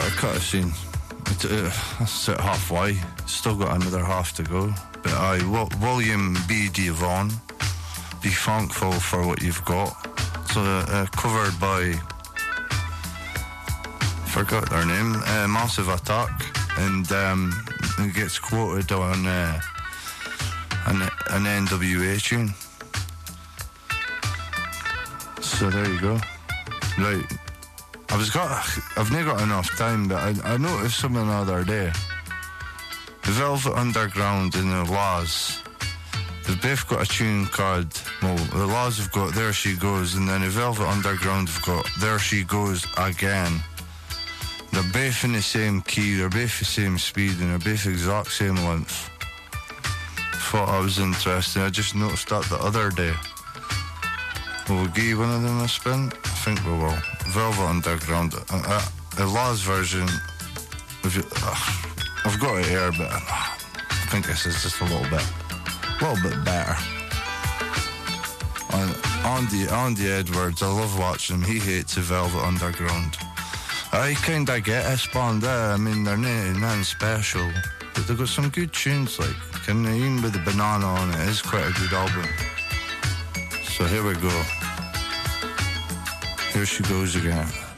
cut a scene. That's it halfway. Still got another half to go. But William B. Devon, Be Thankful for What You've Got. So covered by, forgot their name, Massive Attack, and it gets quoted on an NWA tune. So there you go. Right. I've not got enough time, but I noticed something the other day. The Velvet Underground and the Laws, they've both got a tune called, well, the Laws have got There She Goes, and then the Velvet Underground have got There She Goes Again. They're both in the same key, they're both the same speed, and they're both exact same length. Thought that was interesting. I just noticed that the other day. Will we give one of them a spin? I think we will. Velvet Underground. The last version, I've got it here, but I think this is just a little bit better. Andy Edwards, I love watching him. He hates the Velvet Underground. I kind of get this band. I mean, they're nothing special, but they've got some good tunes. Like, even with the banana on it, it's quite a good album. So here we go. Here she goes again.